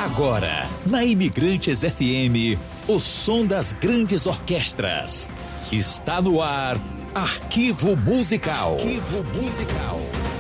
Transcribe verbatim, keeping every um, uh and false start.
Agora, na Imigrantes F M, o som das grandes orquestras. Está no ar, Arquivo Musical. Arquivo Musical.